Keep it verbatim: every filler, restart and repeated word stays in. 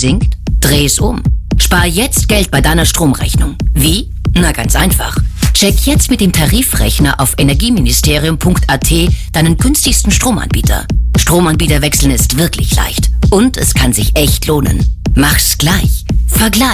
sinkt? Dreh's um. Spar jetzt Geld bei deiner Stromrechnung. Wie? Na ganz einfach. Check jetzt mit dem Tarifrechner auf energieministerium punkt a t deinen günstigsten Stromanbieter. Stromanbieter wechseln ist wirklich leicht. Und es kann sich echt lohnen. Mach's gleich. Vergleich.